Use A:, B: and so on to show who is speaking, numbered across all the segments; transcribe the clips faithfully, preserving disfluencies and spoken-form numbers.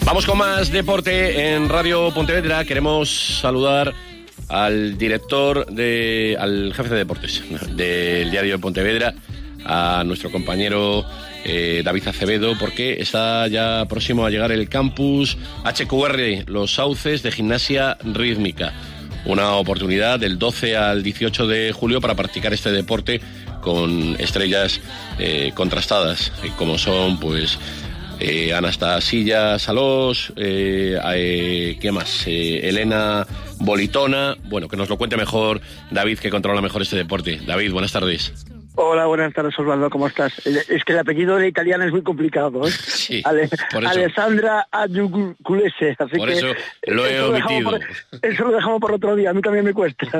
A: Vamos con más deporte en Radio Pontevedra. Queremos saludar al director, de, al jefe de deportes del diario Pontevedra, a nuestro compañero eh, David Acevedo, porque está ya próximo a llegar el campus H Q R Los Sauces de gimnasia rítmica. Una oportunidad del doce al dieciocho de julio para practicar este deporte con estrellas eh, contrastadas, eh, como son pues eh, Anastasia Salós, eh, eh, ¿qué más? Eh, Elena Bolitona. Bueno, que nos lo cuente mejor David, que controla mejor este deporte. David, buenas tardes.
B: Hola, buenas tardes, Osvaldo, ¿cómo estás? Es que el apellido de italiano es muy complicado, ¿eh?
A: Sí,
B: Ale,
A: por eso.
B: Alessandra Agiuculese, así
A: por
B: que...
A: eso lo he
B: eso
A: omitido.
B: Lo por, eso lo dejamos por otro día, a mí también me cuesta.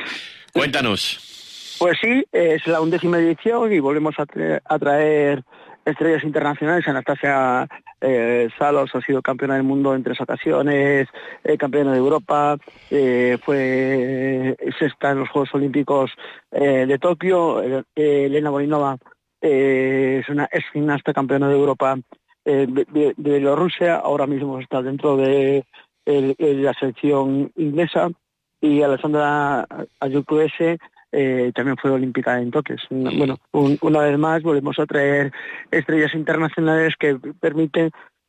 A: Cuéntanos.
B: Pues sí, es la undécima edición y volvemos a, tra- a traer estrellas internacionales. Anastasia eh, Salós ha sido campeona del mundo en tres ocasiones, eh, campeona de Europa, eh, fue sexta en los Juegos Olímpicos eh, de Tokio. Eh, Elena Bolinova eh, es una ex gimnasta campeona de Europa eh, de, de, de Bielorrusia, ahora mismo está dentro de, de, de la selección inglesa. Y Alessandra Agiuculese eh, también fue olímpica en Tokio. Bueno, un, una vez más volvemos a traer estrellas internacionales que permiten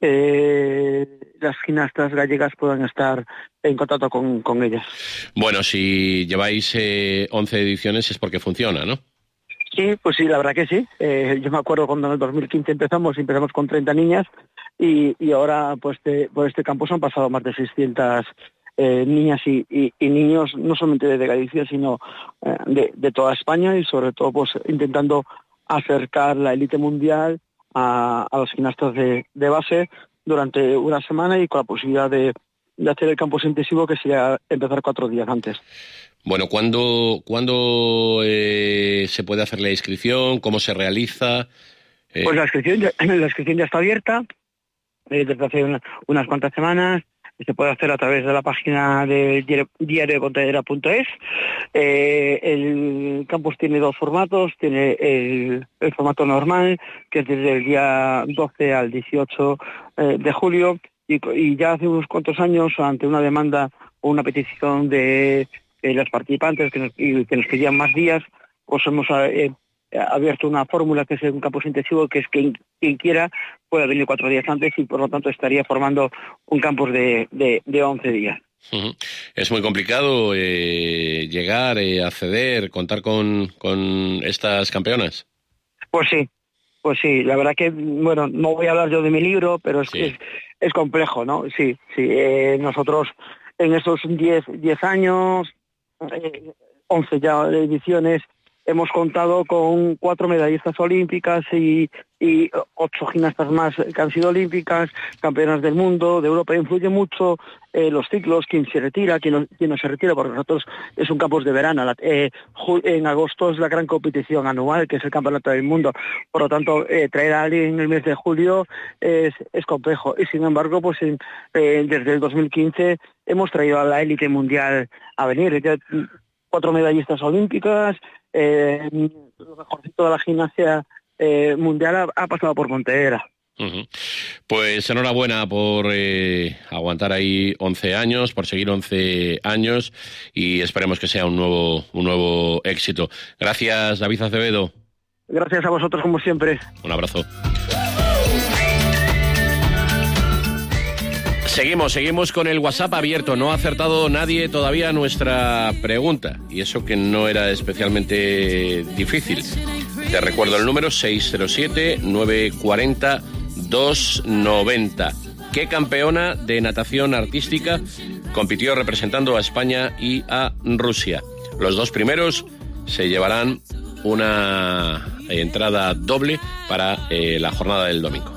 B: que eh, las gimnastas gallegas puedan estar en contacto con, con ellas.
A: Bueno, si lleváis eh, once ediciones es porque funciona, ¿no?
B: Sí, pues sí, la verdad que sí. Eh, yo me acuerdo cuando en el dos mil quince empezamos, empezamos con treinta niñas y, y ahora pues de, por este campus han pasado más de seiscientas Eh, niñas y, y, y niños, no solamente de Galicia, sino eh, de, de toda España, y sobre todo pues intentando acercar la élite mundial a, a los gimnastas de, de base durante una semana y con la posibilidad de, de hacer el campus intensivo, que sería empezar cuatro días antes.
A: Bueno, ¿cuándo, ¿cuándo eh, se puede hacer la inscripción? ¿Cómo se realiza? Eh...
B: Pues la inscripción ya, la inscripción ya está abierta eh, desde hace una, unas cuantas semanas. Se puede hacer a través de la página de diario de pontevedra punto es. Eh, el campus tiene dos formatos. Tiene el, el formato normal, que es desde el día doce al dieciocho eh, de julio, y, y ya hace unos cuantos años, ante una demanda o una petición de eh, los participantes que nos, y, que nos querían más días, pues hemos eh, abierto una fórmula que es un campus intensivo, que es que quien quiera puede venir cuatro días antes, y por lo tanto estaría formando un campus de, de, de once días.
A: Uh-huh. Es muy complicado eh, llegar, eh, acceder, contar con, con estas campeonas.
B: Pues sí, pues sí, la verdad que, bueno, no voy a hablar yo de mi libro, pero es,
A: sí.
B: es, es complejo, ¿no? Sí, sí, eh, nosotros en estos diez años, eh, once ya ediciones, hemos contado con cuatro medallistas olímpicas y, y ocho gimnastas más que han sido olímpicas, campeonas del mundo, de Europa. Influye mucho eh, los ciclos, quién se retira, quién no, quién no se retira, porque nosotros es un campus de verano. La, eh, en agosto es la gran competición anual, que es el Campeonato del Mundo. Por lo tanto, eh, traer a alguien en el mes de julio es, es complejo. Y sin embargo, pues en, eh, desde el dos mil quince hemos traído a la élite mundial a venir. Ya, cuatro medallistas olímpicas, eh, lo mejorcito de la gimnasia eh, mundial ha, ha pasado por Pontevedra.
A: Uh-huh. Pues enhorabuena por eh, aguantar ahí once años, por seguir once años, y esperemos que sea un nuevo, un nuevo éxito. Gracias, David Acevedo.
B: Gracias a vosotros, como siempre.
A: Un abrazo. Seguimos, seguimos con el WhatsApp abierto. No ha acertado nadie todavía nuestra pregunta, y eso que no era especialmente difícil. Te recuerdo el número seis cero siete, nueve cuatro cero, dos nueve cero. ¿Qué campeona de natación artística compitió representando a España y a Rusia? Los dos primeros se llevarán una entrada doble para eh, la jornada del domingo.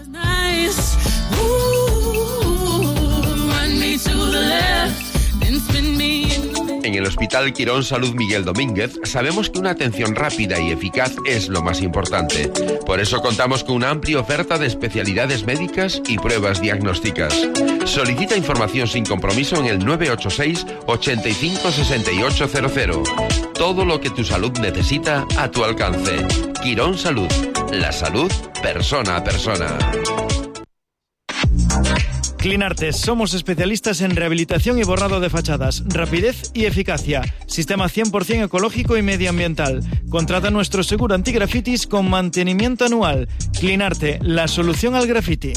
C: En el Hospital Quirón Salud Miguel Domínguez sabemos que una atención rápida y eficaz es lo más importante. Por eso contamos con una amplia oferta de especialidades médicas y pruebas diagnósticas. Solicita información sin compromiso en el nueve ocho seis, ochenta y cinco, sesenta y ocho cero cero. Todo lo que tu salud necesita a tu alcance. Quirón Salud. La salud persona a persona.
D: Clinarte, somos especialistas en rehabilitación y borrado de fachadas, rapidez y eficacia. Sistema cien por ciento ecológico y medioambiental. Contrata nuestro seguro antigrafitis con mantenimiento anual. Clinarte, la solución al graffiti.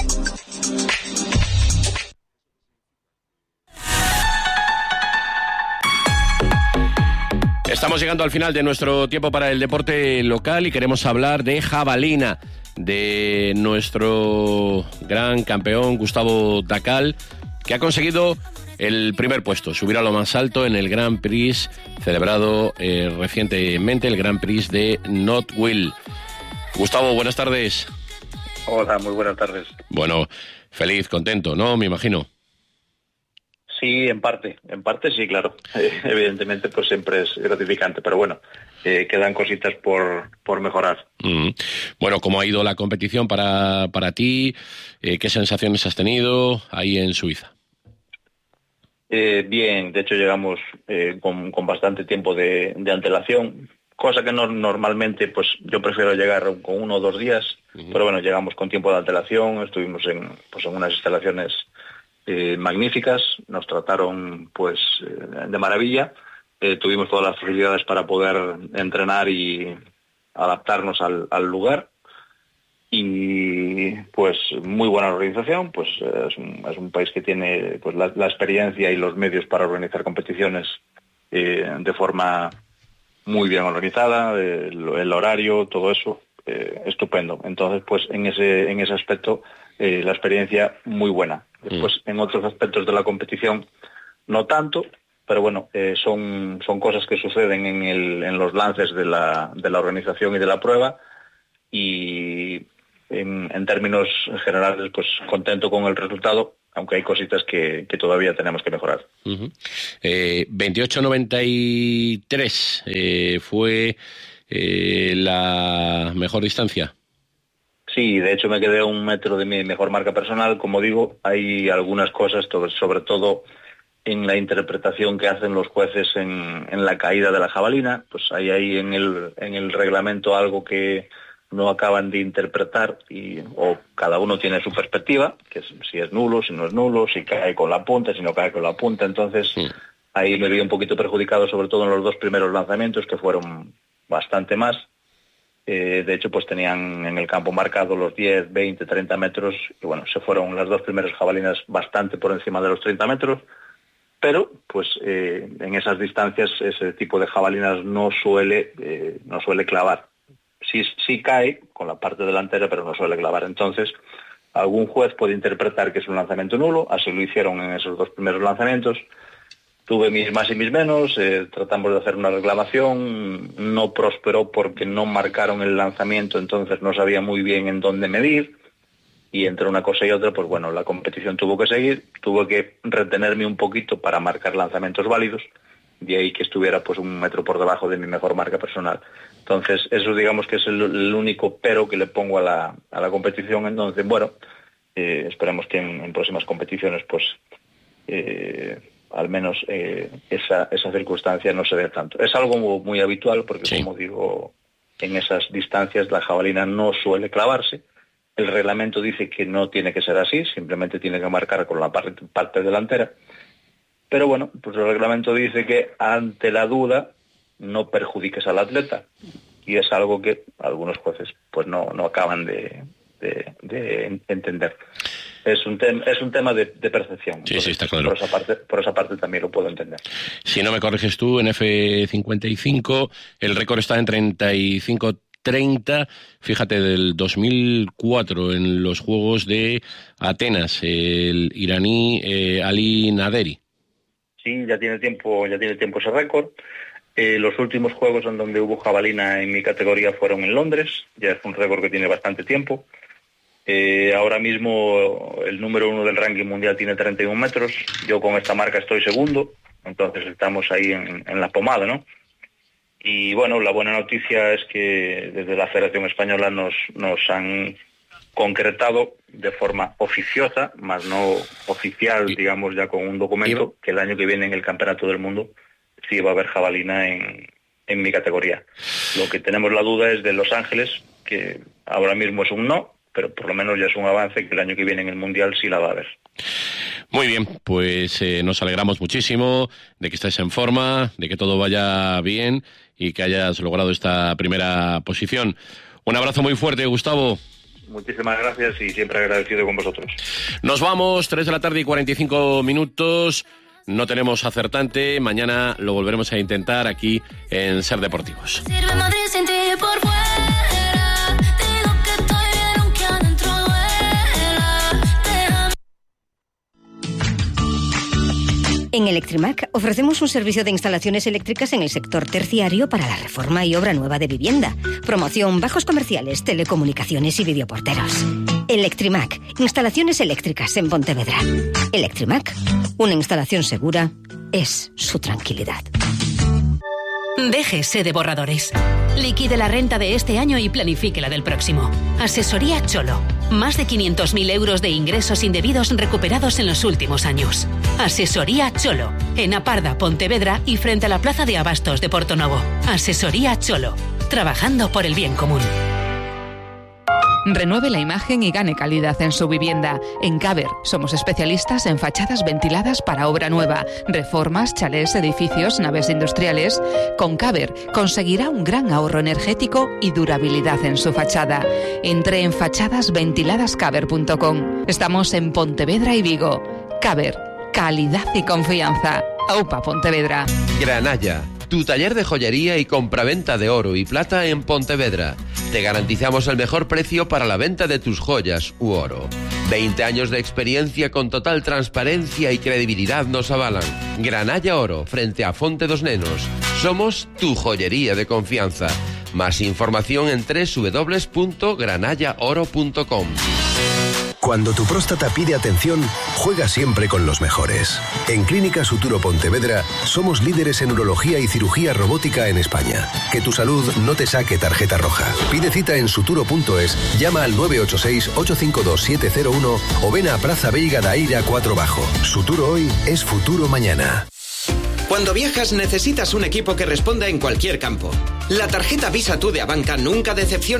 A: Estamos llegando al final de nuestro tiempo para el deporte local y queremos hablar de jabalina, de nuestro gran campeón Gustavo Dacal, que ha conseguido el primer puesto, subir a lo más alto en el Grand Prix celebrado eh, recientemente, el Grand Prix de Knottwil. Gustavo, buenas tardes.
E: Hola, muy buenas tardes.
A: Bueno, feliz, contento, ¿no? Me imagino.
E: Sí, en parte, en parte sí, claro. Eh, evidentemente, pues siempre es gratificante, pero bueno, eh, quedan cositas por, por mejorar.
A: Mm. Bueno, ¿cómo ha ido la competición para, para ti? Eh, ¿Qué sensaciones has tenido ahí en Suiza?
E: Eh, bien, de hecho llegamos eh, con, con bastante tiempo de, de antelación, cosa que no, normalmente pues yo prefiero llegar con uno o dos días, uh-huh. Pero bueno, llegamos con tiempo de antelación, estuvimos en, pues, en unas instalaciones Eh, magníficas, nos trataron pues eh, de maravilla, eh, tuvimos todas las facilidades para poder entrenar y adaptarnos al, al lugar y pues muy buena organización, pues eh, es, un, es un país que tiene pues la, la experiencia y los medios para organizar competiciones eh, de forma muy bien organizada, eh, el, el horario, todo eso eh, estupendo. Entonces pues en ese en ese aspecto eh, la experiencia muy buena. Después, mm. en otros aspectos de la competición, no tanto, pero bueno, eh, son, son cosas que suceden en, el, en los lances de la, de la organización y de la prueba, y en, en términos generales, pues contento con el resultado, aunque hay cositas que, que todavía tenemos que mejorar.
A: Uh-huh. eh, veintiocho noventa y tres eh, fue eh, la mejor distancia.
E: Sí, de hecho me quedé a un metro de mi mejor marca personal. Como digo, hay algunas cosas, sobre todo en la interpretación que hacen los jueces en, en la caída de la jabalina, pues hay ahí en el, en el reglamento algo que no acaban de interpretar, y o cada uno tiene su perspectiva, que es, si es nulo, si no es nulo, si cae con la punta, si no cae con la punta. Entonces sí. Ahí me vi un poquito perjudicado, sobre todo en los dos primeros lanzamientos, que fueron bastante más. Eh, de hecho, pues tenían en el campo marcado los diez, veinte, treinta metros, y bueno, se fueron las dos primeras jabalinas bastante por encima de los treinta metros, pero pues eh, en esas distancias ese tipo de jabalinas no suele, eh, no suele clavar. Sí, sí cae con la parte delantera, pero no suele clavar. Entonces, algún juez puede interpretar que es un lanzamiento nulo, así lo hicieron en esos dos primeros lanzamientos. Tuve mis más y mis menos, eh, tratamos de hacer una reclamación, no prosperó porque no marcaron el lanzamiento, entonces no sabía muy bien en dónde medir, y entre una cosa y otra, pues bueno, la competición tuvo que seguir, tuve que retenerme un poquito para marcar lanzamientos válidos, de ahí que estuviera pues un metro por debajo de mi mejor marca personal. Entonces eso digamos que es el, el único pero que le pongo a la, a la competición. Entonces bueno, eh, esperemos que en, en próximas competiciones pues... Eh, al menos eh, esa, esa circunstancia no se ve tanto. Es algo muy habitual porque, sí. Como digo, en esas distancias la jabalina no suele clavarse. El reglamento dice que no tiene que ser así, simplemente tiene que marcar con la parte, parte delantera. Pero bueno, pues el reglamento dice que ante la duda no perjudiques al atleta, y es algo que algunos jueces pues no, no acaban de, de, de entender. Es un, tem- es un tema de, de percepción.
A: Sí,
E: Entonces,
A: sí, está claro.
E: Por esa parte, por esa parte también lo puedo entender.
A: Si no me corriges tú, en F cincuenta y cinco el récord está en treinta y cinco treinta, fíjate, del dos mil cuatro en los Juegos de Atenas, el iraní eh, Ali Naderi.
E: Sí, ya tiene tiempo, ya tiene tiempo ese récord. Eh, los últimos Juegos en donde hubo jabalina en mi categoría fueron en Londres, ya es un récord que tiene bastante tiempo. Eh, ahora mismo el número uno del ranking mundial tiene treinta y un metros, yo con esta marca estoy segundo, entonces estamos ahí en, en la pomada, ¿no? Y bueno, la buena noticia es que desde la Federación Española nos, nos han concretado de forma oficiosa, más no oficial, digamos, ya con un documento, que el año que viene en el Campeonato del Mundo sí va a haber jabalina en, en mi categoría. Lo que tenemos la duda es de Los Ángeles, que ahora mismo es un no, pero por lo menos ya es un avance que el año que viene en el Mundial sí la va a haber.
A: Muy bien, pues eh, nos alegramos muchísimo de que estés en forma, de que todo vaya bien y que hayas logrado esta primera posición. Un abrazo muy fuerte, Gustavo.
E: Muchísimas gracias y siempre agradecido con vosotros.
A: Nos vamos, tres de la tarde y cuarenta y cinco minutos. No tenemos acertante. Mañana lo volveremos a intentar aquí en Ser Deportivos.
F: En Electrimac ofrecemos un servicio de instalaciones eléctricas en el sector terciario para la reforma y obra nueva de vivienda, promoción, bajos comerciales, telecomunicaciones y videoporteros. Electrimac, instalaciones eléctricas en Pontevedra. Electrimac, una instalación segura es su tranquilidad.
G: Déjese de borradores. Liquide la renta de este año y planifique la del próximo. Asesoría Cholo. Más de quinientos mil euros de ingresos indebidos recuperados en los últimos años. Asesoría Cholo. En Aparda, Pontevedra y frente a la Plaza de Abastos de Portonovo. Asesoría Cholo. Trabajando por el bien común.
H: Renueve la imagen y gane calidad en su vivienda. En Caber somos especialistas en fachadas ventiladas para obra nueva, reformas, chalés, edificios, naves industriales. Con Caber conseguirá un gran ahorro energético y durabilidad en su fachada. Entre en fachadas ventiladas caber punto com. Estamos en Pontevedra y Vigo. Caber, calidad y confianza. Aupa Pontevedra.
C: Granalla, tu taller de joyería y compraventa de oro y plata en Pontevedra. Te garantizamos el mejor precio para la venta de tus joyas u oro. veinte años de experiencia con total transparencia y credibilidad nos avalan. Granalla Oro, frente a Fonte dos Nenos. Somos tu joyería de confianza. Más información en doble u doble u doble u punto granalla oro punto com.
I: Cuando tu próstata pide atención, juega siempre con los mejores. En Clínica Suturo Pontevedra somos líderes en urología y cirugía robótica en España. Que tu salud no te saque tarjeta roja. Pide cita en suturo punto es, llama al nueve ocho seis, ocho cinco dos, siete cero uno o ven a Praza Veiga da Eira cuatro Bajo. Suturo hoy es futuro mañana.
J: Cuando viajas necesitas un equipo que responda en cualquier campo. La tarjeta Visa Tú de Abanca nunca decepciona.